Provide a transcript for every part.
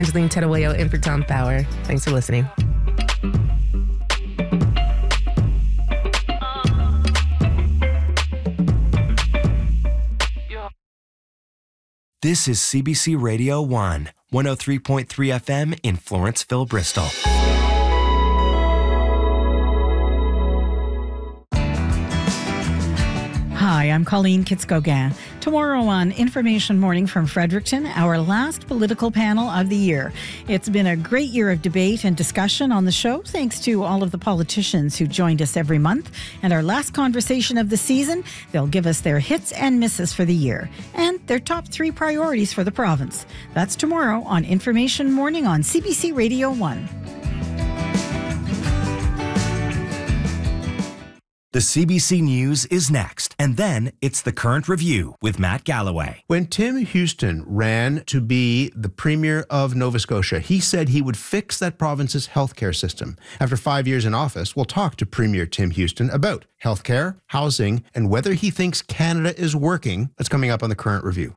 Angeline Tedawayo in for Tom Power. Thanks for listening. This is CBC Radio 1, 103.3 FM in Florenceville, Bristol. Hi, I'm Colleen Kitz-Gauguin. Tomorrow on Information Morning from Fredericton, our last political panel of the year. It's been a great year of debate and discussion on the show, thanks to all of the politicians who joined us every month. And our last conversation of the season, they'll give us their hits and misses for the year and their top 3 priorities for the province. That's tomorrow on Information Morning on CBC Radio 1. The CBC News is next, and then it's the Current Review with Matt Galloway. When Tim Houston ran to be the Premier of Nova Scotia, he said he would fix that province's healthcare system. After 5 years in office, we'll talk to Premier Tim Houston about healthcare, housing, and whether he thinks Canada is working. That's coming up on the Current Review.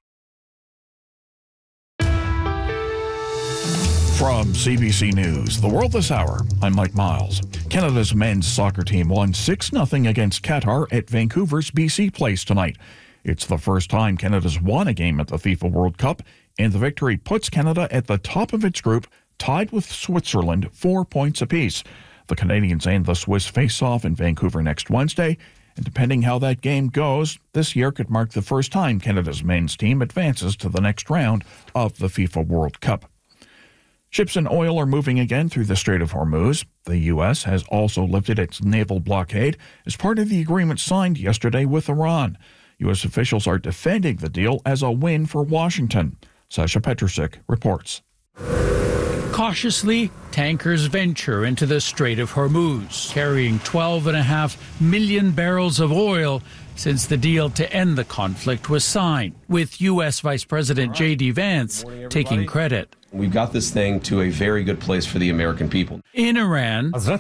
From CBC News, The World This Hour, I'm Mike Miles. Canada's men's soccer team won 6-0 against Qatar at Vancouver's BC Place tonight. It's the first time Canada's won a game at the FIFA World Cup, and the victory puts Canada at the top of its group, tied with Switzerland, 4 points apiece. The Canadians and the Swiss face off in Vancouver next Wednesday, and depending how that game goes, this year could mark the first time Canada's men's team advances to the next round of the FIFA World Cup. Ships and oil are moving again through the Strait of Hormuz. The U.S. has also lifted its naval blockade as part of the agreement signed yesterday with Iran. U.S. officials are defending the deal as a win for Washington. Sasha Petrusik reports. Cautiously, tankers venture into the Strait of Hormuz, carrying 12.5 million barrels of oil since the deal to end the conflict was signed, with U.S. Vice President J.D. Vance taking credit. We've got this thing to a very good place for the American people. In Iran, State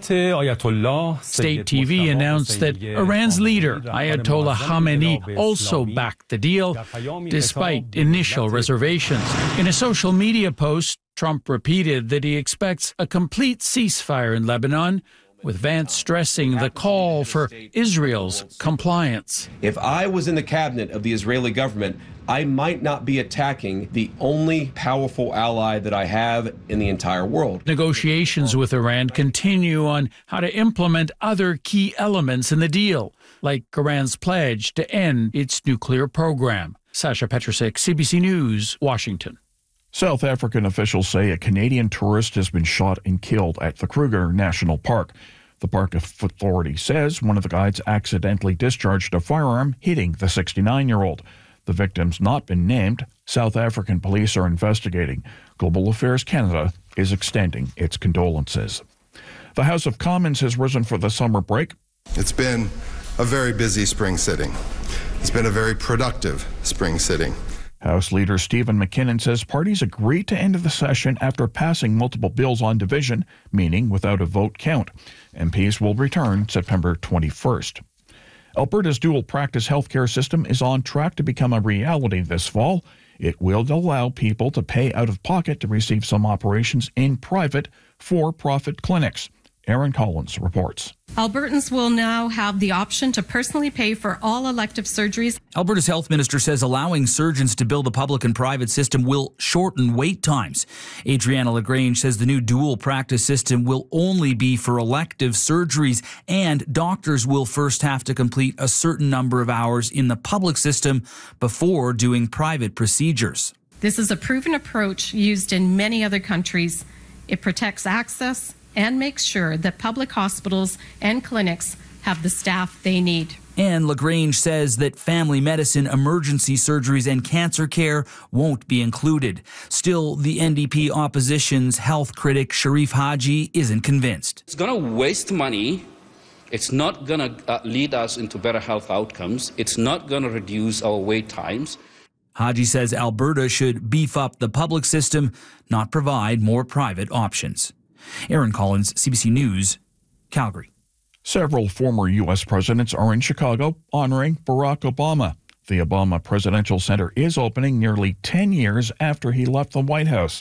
TV announced that Iran's leader, Ayatollah Khamenei, also backed the deal, despite initial reservations. In a social media post, Trump repeated that he expects a complete ceasefire in Lebanon, with Vance stressing the call for Israel's compliance. If I was in the cabinet of the Israeli government, I might not be attacking the only powerful ally that I have in the entire world. Negotiations with Iran continue on how to implement other key elements in the deal, like Iran's pledge to end its nuclear program. Sasha Petrusik, CBC News, Washington. South African officials say a Canadian tourist has been shot and killed at the Kruger National Park. The park authority says one of the guides accidentally discharged a firearm, hitting the 69-year-old. The victim's not been named. South African police are investigating. Global Affairs Canada is extending its condolences. The House of Commons has risen for the summer break. It's been a very busy spring sitting. It's been a very productive spring sitting. House Leader Stephen McKinnon says parties agreed to end the session after passing multiple bills on division, meaning without a vote count. MPs will return September 21st. Alberta's dual-practice healthcare system is on track to become a reality this fall. It will allow people to pay out of pocket to receive some operations in private, for-profit clinics. Aaron Collins reports. Albertans will now have the option to personally pay for all elective surgeries. Alberta's health minister says allowing surgeons to bill the public and private system will shorten wait times. Adriana LaGrange says the new dual practice system will only be for elective surgeries, and doctors will first have to complete a certain number of hours in the public system before doing private procedures. This is a proven approach used in many other countries. It protects access and makes sure that public hospitals and clinics have the staff they need. And LaGrange says that family medicine, emergency surgeries, and cancer care won't be included. Still, the NDP opposition's health critic Sharif Haji isn't convinced. It's going to waste money. It's not going to lead us into better health outcomes. It's not going to reduce our wait times. Haji says Alberta should beef up the public system, not provide more private options. Aaron Collins, CBC News, Calgary. Several former U.S. presidents are in Chicago honoring Barack Obama. The Obama Presidential Center is opening nearly 10 years after he left the White House.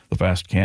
The Fast